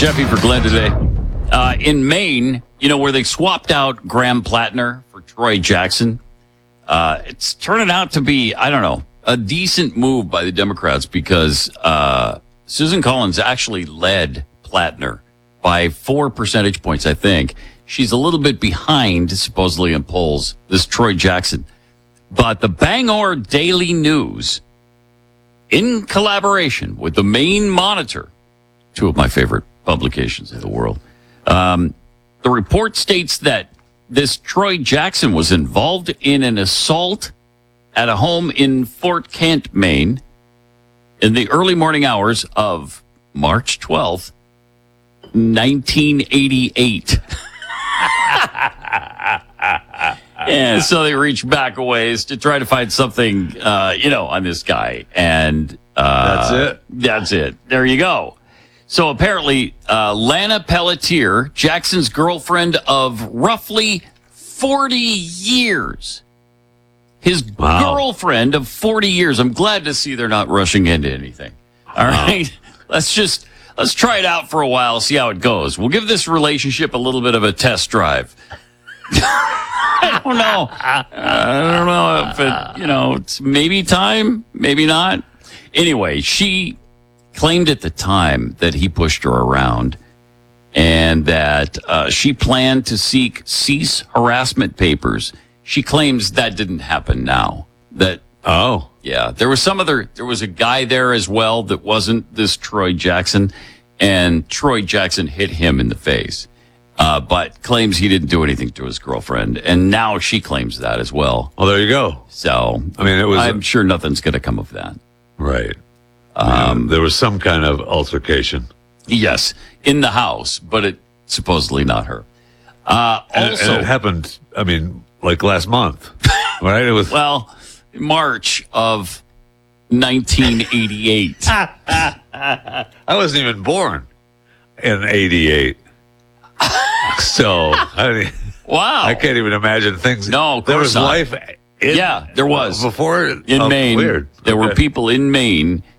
Jeffy for Glenn today. In Maine, where they swapped out Graham Plattner for Troy Jackson, it's turning out to be, a decent move by the Democrats because Susan Collins actually led Plattner by 4 percentage points, I think. She's a little bit behind, supposedly, in polls, this Troy Jackson. But the Bangor Daily News, in collaboration with the Maine Monitor, two of my favorite publications in the world, the report states that this Troy Jackson was involved in an assault at a home in Fort Kent, Maine, in the early morning hours of March 12th, 1988. And so they reached back a ways to try to find something, on this guy. And that's it. That's it. There you go. So apparently, Lana Pelletier, Jackson's girlfriend of roughly 40 years. His girlfriend of 40 years. I'm glad to see they're not rushing into anything. All right. Let's try it out for a while, see how it goes. We'll give this relationship a little bit of a test drive. I don't know. I don't know if it's maybe time, maybe not. Anyway, she claimed at the time that he pushed her around and that she planned to cease harassment papers. She claims that didn't happen now. Yeah, there was a guy there as well that wasn't this Troy Jackson, and Troy Jackson hit him in the face, but claims he didn't do anything to his girlfriend, and now she claims that as well. Well, there you go. So, I'm sure nothing's going to come of that. Right. There was some kind of altercation. Yes, in the house, but it supposedly not her. And it happened, like last month, right? It was March of 1988. I wasn't even born in 88. So, wow. I can't even imagine things. No, of course there was not. life. There was. Before. In Maine. Weird. There were people in Maine